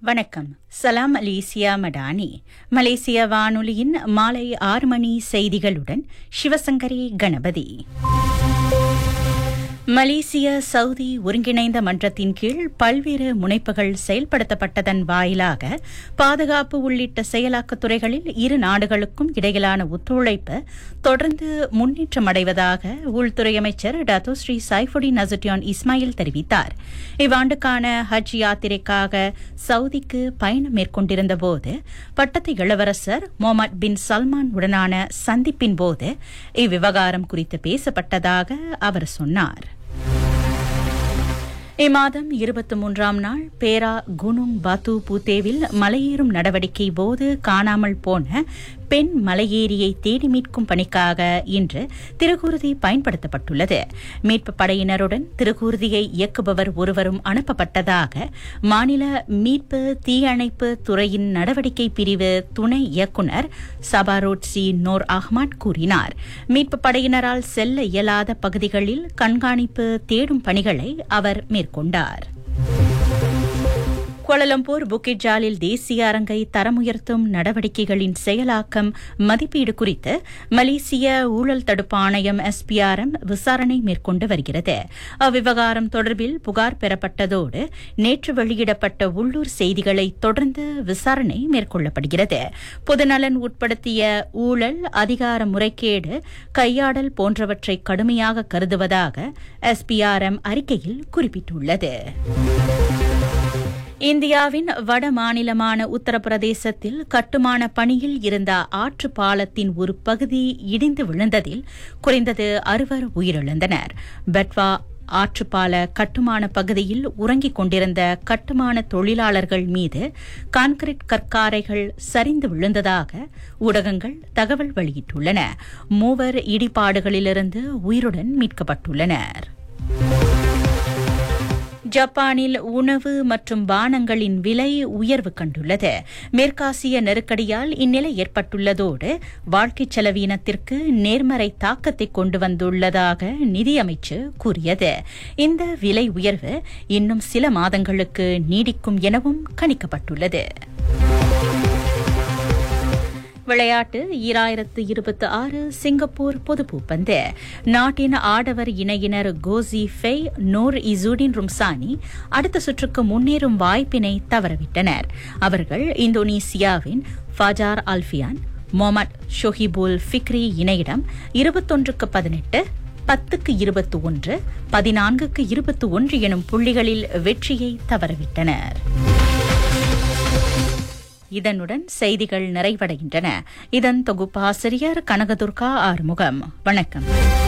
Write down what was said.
வணக்கம். சலாம் மலேசியா மடானி. மலேசிய வானொலியின் மாலை 6 மணி செய்திகளுடன் சிவசங்கரி கணபதி. மலேசிய சவுதி ஒருங்கிணைந்த மன்றத்தின் கீழ் பல்வேறு முனைப்புகள் செயல்படுத்தப்பட்டதன் வாயிலாக பாதுகாப்பு உள்ளிட்ட செயலாக்கத் துறைகளில் இரு நாடுகளுக்கும் இடையிலான ஒத்துழைப்பு தொடர்ந்து முன்னேற்றமடைவதாக உள்துறை அமைச்சர் டாக்டர் ஸ்ரீ சைஃபுடின் அசுட்டியான் இஸ்மாயில் தெரிவித்தார். இவ்வாண்டுக்கான ஹஜ் யாத்திரைக்காக சவுதிக்கு பயணம் மேற்கொண்டிருந்த போது பட்டத்து இளவரசர் முகமது பின் சல்மான் உடனான சந்திப்பின் போது இவ்விவகாரம் குறித்து பேசப்பட்டதாக அவர் சொன்னார். இம்மாதம் 23ஆம் நாள் பேரா குனுங் பாத்து பூத்தேவில் மலையேறும் நடவடிக்கை போது காணாமல் போன பெண் மலையேறியை தேடி மீட்கும் பணிக்காக இன்று திருக்கூர்தி பயன்படுத்தப்பட்டுள்ளது. மீட்பு படையினருடன் திருக்கூர்தியை இயக்குபவர் ஒருவரும் அனுப்பப்பட்டதாக மாநில மீட்பு தீயணைப்பு துறையின் நடவடிக்கை பிரிவு துணை இயக்குநர் சபாரோட் சி நோர் அஹ்மத் கூறினார். மீட்பு படையினரால் செல்ல இயலாத பகுதிகளில் கண்காணிப்பு தேடும் பணிகளை அவர் மேற்கொண்டார். கோலாலம்பூர் புக்கிட் ஜாலில் தேசிய அரங்கை தரமுயர்த்தும் நடவடிக்கைகளின் செயலாக்கம் மதிப்பீடு குறித்து மலேசிய ஊழல் தடுப்பு ஆணையம் SPRM விசாரணை மேற்கொண்டு வருகிறது. அவ்விவகாரம் தொடர்பில் புகார் பெறப்பட்டதோடு நேற்று வெளியிடப்பட்ட உள்ளூர் செய்திகளை தொடர்ந்து விசாரணை மேற்கொள்ளப்படுகிறது. பொதுநலன் உட்படுத்திய ஊழல், அதிகார முறைகேடு, கையாடல் போன்றவற்றை கடுமையாக கருதுவதாக SPRM அறிக்கையில் குறிப்பிட்டுள்ளது. இந்தியாவின் வட மாநிலமான உத்தரப்பிரதேசத்தில் கட்டுமான பணியில் இருந்த ஆற்று பாலத்தின் ஒரு பகுதி இடிந்து விழுந்ததில் குறைந்தது 6 உயிரிழந்தனர். பெட்வா ஆற்றுப்பால கட்டுமான பகுதியில் உறங்கிக் கொண்டிருந்த கட்டுமான தொழிலாளர்கள் மீது கான்கிரீட் கற்காரைகள் சரிந்து விழுந்ததாக ஊடகங்கள் தகவல் வெளியிட்டுள்ளன. 3 இடிபாடுகளிலிருந்து உயிருடன் மீட்கப்பட்டுள்ளனர். ஜப்பானில் உணவு மற்றும் பானங்களின் விலை உயர்வு கண்டுள்ளது. மேற்காசிய நெருக்கடியால் இந்நிலை ஏற்பட்டுள்ளதோடு வாழ்க்கைச் செலவீனத்திற்கு நேர்மறை தாக்கத்தை கொண்டு வந்துள்ளதாக நிதியமைச்சு கூறியது. இந்த விலை உயர்வு இன்னும் சில மாதங்களுக்கு நீடிக்கும் எனவும் கணிக்கப்பட்டுள்ளது. விளையாட்டு 2026 சிங்கப்பூர் பொதுப்பூப்பந்து. நாட்டின் ஆடவர் இணையினர் கோசி ஃபெய், நோர் இசுடின் ரும்சானி அடுத்த சுற்றுக்கு முன்னேறும் வாய்ப்பினை தவறவிட்டனர். அவர்கள் இந்தோனேசியாவின் ஃபஜார் அல்ஃபியான், முகமது ஷொஹிபுல் ஃபிக்ரி இணையிடம் 21-18, 10-21, 14-21 எனும் புள்ளிகளில் வெற்றியை தவறவிட்டனர். இதனுடன் செய்திகள் நிறைவடைகின்றன. இதன் தொகுப்பாசிரியர் கனகதுர்கா ஆறுமுகம். வணக்கம்.